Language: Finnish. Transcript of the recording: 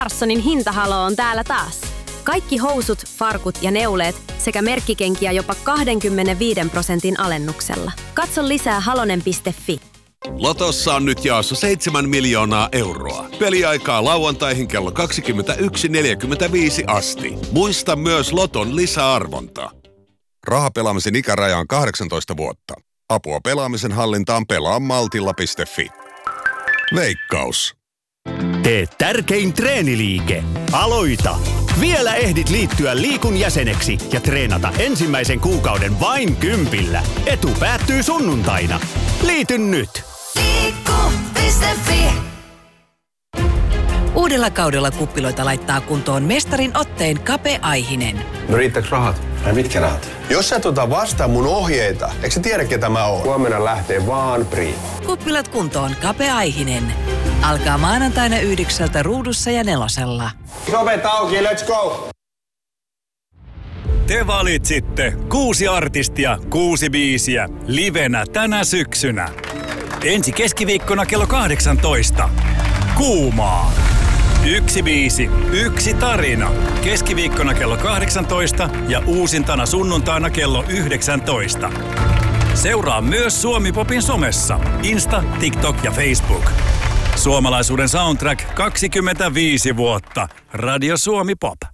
Larssonin hintahalo on täällä taas. Kaikki housut, farkut ja neuleet sekä merkkikenkiä jopa 25% alennuksella. Katso lisää halonen.fi. Lotossa on nyt jaossa 7 miljoonaa euroa. Peliaikaa lauantaihin kello 21.45 asti. Muista myös Loton lisäarvonta. Rahapelaamisen ikäraja on 18 vuotta. Apua pelaamisen hallintaan pelaamaltilla.fi. Veikkaus. Tee tärkein treeniliike. Aloita! Vielä ehdit liittyä Liikun jäseneksi ja treenata ensimmäisen kuukauden vain 10. Etu päättyy sunnuntaina. Liity nyt! Liikku.fi. Uudella kaudella kuppiloita laittaa kuntoon mestarin otteen Kape Aihinen. No riittääkö rahat? Ai mitkä rahat? Jos sä vastaa mun ohjeita, eikö sä tiedä ketä mä oon? Huomenna lähtee vaan Priin. Kuppilat kuntoon Kape Aihinen. Alkaa maanantaina 9 Ruudussa ja 4. Sovet auki, let's go! Te valitsitte 6 artistia, 6 biisiä, livenä tänä syksynä. Ensi keskiviikkona kello 18. Kuumaa. 1 biisi, 1 tarina. Keskiviikkona kello 18 ja uusintana sunnuntaina kello 19. Seuraa myös Suomi-popin somessa. Insta, TikTok ja Facebook. Suomalaisuuden soundtrack 25 vuotta. Radio Suomi Pop.